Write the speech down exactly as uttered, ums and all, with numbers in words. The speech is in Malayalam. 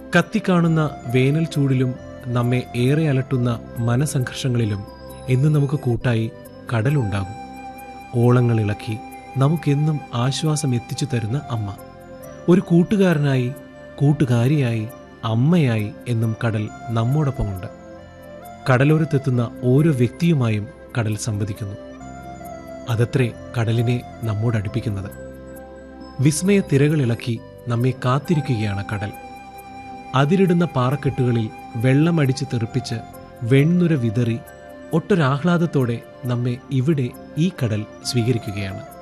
കത്തിക്കാണുന്ന വേനൽ ചൂടിലും നമ്മെ ഏറെ അലട്ടുന്ന മനസംഘർഷങ്ങളിലും എന്ന് നമുക്ക് കൂട്ടായി കടലുണ്ടാകും. ഓളങ്ങൾ ഇളക്കി നമുക്കെന്നും ആശ്വാസം എത്തിച്ചു തരുന്ന അമ്മ. ഒരു കൂട്ടുകാരനായി, കൂട്ടുകാരിയായി, അമ്മയായി എന്നും കടൽ നമ്മോടൊപ്പമുണ്ട്. കടലോരത്തെത്തുന്ന ഓരോ വ്യക്തിയുമായും കടൽ സംവദിക്കുന്നു. അതത്രേ കടലിനെ നമ്മോടടുപ്പിക്കുന്നത്. വിസ്മയ തിരകളിളക്കി നമ്മെ കാത്തിരിക്കുകയാണ് കടൽ. അതിരിടുന്ന പാറക്കെട്ടുകളിൽ വെള്ളമടിച്ച് തെറിപ്പിച്ച് വെണ്ണുര വിതറി ഒട്ടൊരാഹ്ലാദത്തോടെ നമ്മെ ഇവിടെ ഈ കടൽ സ്വീകരിക്കുകയാണ്.